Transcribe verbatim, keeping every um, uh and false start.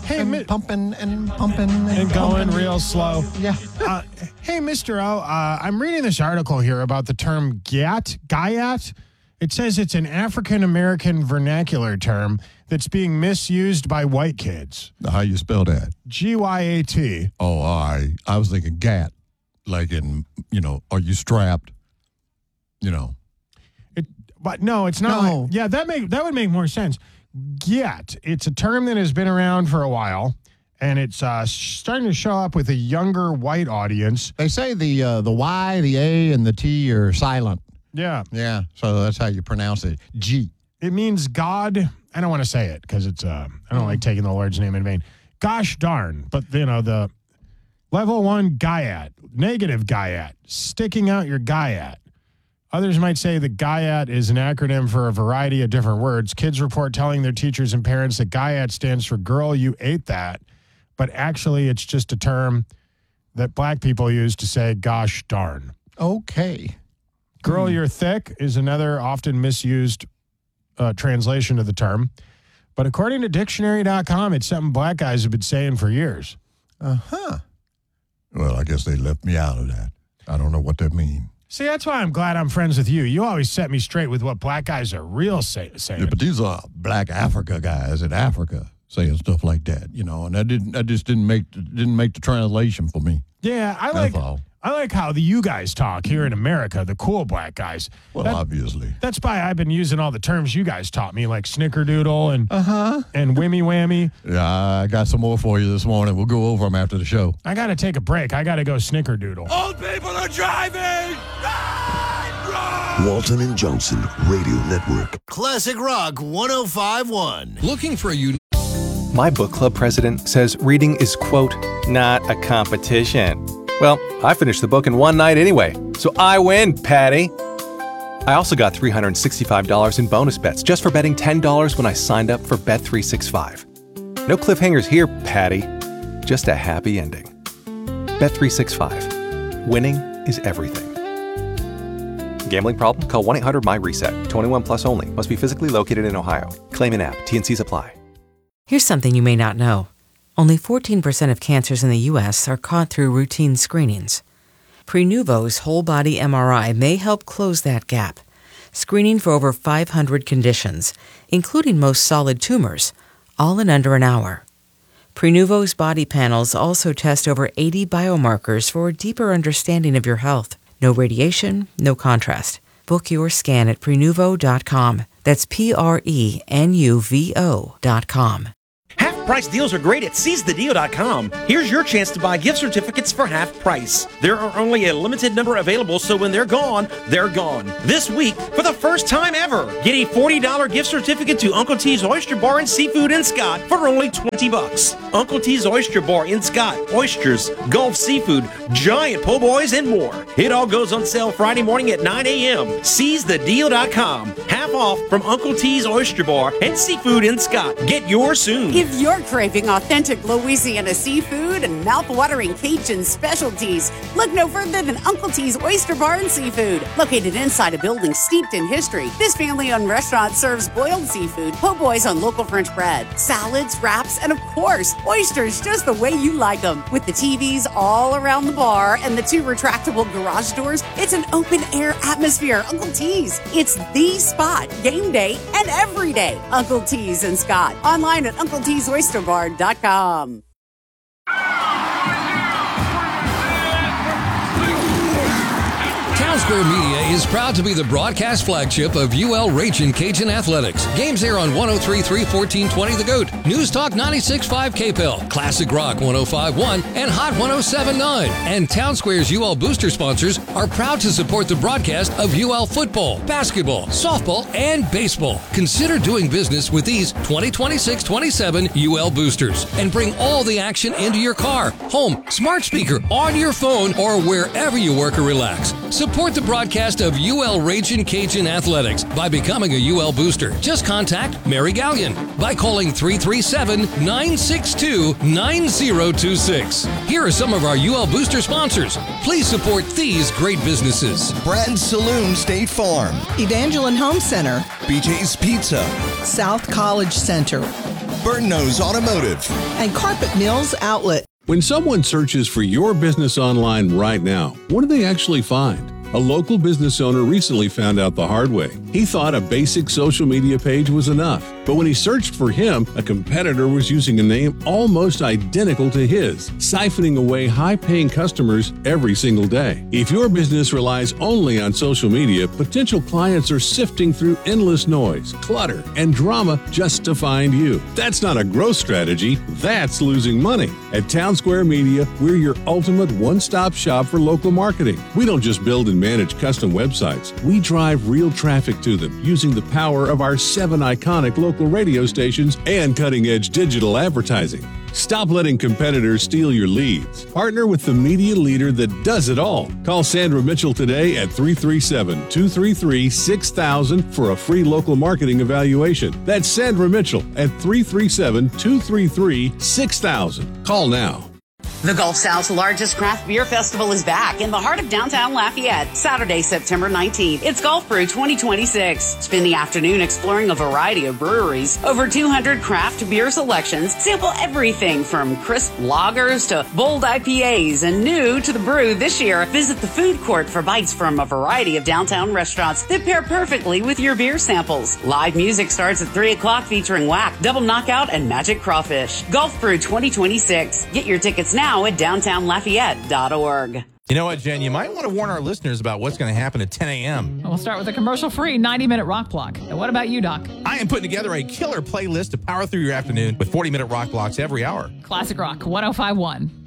Hey, and mi- pumping and pumping and, and going pumping. real slow. Yeah. uh, hey, Mister O, uh, I'm reading this article here about the term gyat, gyat. It says it's an African-American vernacular term that's being misused by white kids. How you spell that? G Y A T. Oh, all right. I was thinking gat, like in, you know, are you strapped? You know. It, but no, it's not. No. Like, yeah, that make that would make more sense. Gyat. It's a term that has been around for a while, and it's uh, starting to show up with a younger white audience. They say the uh, the Y, the A, and the T are silent. Yeah. Yeah, so that's how you pronounce it. G. It means God. I don't want to say it because it's. Uh, I don't like taking the Lord's name in vain. Gosh darn. But, you know, the level one gyat, negative gyat, sticking out your gyat. Others might say the gyat is an acronym for a variety of different words. Kids report telling their teachers and parents that gyat stands for girl, you ate that. But actually, it's just a term that black people use to say gosh darn. Okay. Girl, you're thick is another often misused uh, translation of the term. But according to dictionary dot com, it's something black guys have been saying for years. Uh-huh. Well, I guess they left me out of that. I don't know what that means. See, that's why I'm glad I'm friends with you. You always set me straight with what black guys are real say- saying. Yeah, but these are black Africa guys in Africa saying stuff like that, you know, and that didn't that just didn't make didn't make the translation for me. Yeah, I That's like all. I like how the you guys talk here in America, the cool black guys. Well, That- obviously. That's why I've been using all the terms you guys taught me, like snickerdoodle and Uh-huh. and whammy whammy. Yeah, I got some more for you this morning. We'll go over them after the show. I got to take a break. I got to go snickerdoodle. Old people are driving! Run! Run! Walton and Johnson Radio Network. Classic Rock one oh five point one. Looking for a unique. My book club president says reading is, quote, not a competition. Well, I finished the book in one night anyway, so I win, Patty. I also got three hundred sixty-five dollars in bonus bets just for betting ten dollars when I signed up for Bet three sixty-five. No cliffhangers here, Patty. Just a happy ending. Bet three sixty-five. Winning is everything. Gambling problem? Call one eight hundred my reset. twenty-one plus only. Must be physically located in Ohio. Claim in app. T N Cs apply. Here's something you may not know. Only fourteen percent of cancers in the U S are caught through routine screenings. Prenuvo's whole-body M R I may help close that gap, screening for over five hundred conditions, including most solid tumors, all in under an hour. Prenuvo's body panels also test over eighty biomarkers for a deeper understanding of your health. No radiation, no contrast. Book your scan at Prenuvo dot com. That's P R E N U V O dot com. Half-price deals are great at seize the deal dot com. Here's your chance to buy gift certificates for half price. There are only a limited number available, so when they're gone, they're gone. This week, for the first time ever, get a forty dollars gift certificate to Uncle T's Oyster Bar and Seafood in Scott for only twenty bucks. Uncle T's Oyster Bar in Scott, oysters, Gulf seafood, giant po' boys, and more. It all goes on sale Friday morning at nine a.m. seize the deal dot com. Half off from Uncle T's Oyster Bar and Seafood in Scott. Get yours soon. If you're craving authentic Louisiana seafood and mouth-watering Cajun specialties, look no further than Uncle T's Oyster Bar and Seafood. Located inside a building steeped in history, this family-owned restaurant serves boiled seafood, po' boys on local French bread, salads, wraps, and of course, oysters just the way you like them. With the T Vs all around the bar and the two retractable garage doors, it's an open-air atmosphere. Uncle T's. It's the spot, game day and every day. Uncle T's in Scott. Online at Uncle T's Oyster Bar dot com. Town Square Media is proud to be the broadcast flagship of U L Ragin' Cajun Athletics. Games air on one oh three point three, fourteen twenty The Goat, News Talk ninety-six point five K P L, Classic Rock one oh five point one, and Hot one oh seven point nine. And Town Square's U L Booster sponsors are proud to support the broadcast of U L football, basketball, softball, and baseball. Consider doing business with these twenty twenty-six twenty-seven U L Boosters and bring all the action into your car, home, smart speaker, on your phone, or wherever you work or relax. Support the broadcast of U L Ragin' Cajun Athletics by becoming a U L Booster. Just contact Mary Gallion by calling three three seven, nine six two, nine zero two six. Here are some of our U L Booster sponsors. Please support these great businesses. Brand Saloon State Farm, Evangeline Home Center, B J's Pizza, South College Center, Burn Nose Automotive. And Carpet Mills Outlet. When someone searches for your business online right now, what do they actually find? A local business owner recently found out the hard way. He thought a basic social media page was enough, but when he searched for him, a competitor was using a name almost identical to his, siphoning away high-paying customers every single day. If your business relies only on social media, potential clients are sifting through endless noise, clutter, and drama just to find you. That's not a growth strategy, that's losing money. At Town Square Media, we're your ultimate one-stop shop for local marketing. We don't just build and manage custom websites. We drive real traffic to them using the power of our seven iconic local radio stations and cutting-edge digital advertising. Stop letting competitors steal your leads. Partner with the media leader that does it all. Call Sandra Mitchell today at three three seven, two three three, six thousand for a free local marketing evaluation. That's Sandra Mitchell at three three seven, two three three, six thousand. Call now. The Gulf South's largest craft beer festival is back in the heart of downtown Lafayette, Saturday, September nineteenth. It's Gulf Brew twenty twenty-six. Spend the afternoon exploring a variety of breweries, over two hundred craft beer selections, sample everything from crisp lagers to bold I P As, and new to the brew this year, visit the food court for bites from a variety of downtown restaurants that pair perfectly with your beer samples. Live music starts at three o'clock featuring Whack, Double Knockout, and Magic Crawfish. Gulf Brew twenty twenty-six. Get your tickets now at downtown lafayette dot org. You know what, Jen? You might want to warn our listeners about what's going to happen at ten a.m. We'll start with a commercial-free ninety-minute rock block. And what about you, Doc? I am putting together a killer playlist to power through your afternoon with forty-minute rock blocks every hour. Classic Rock one oh five point one.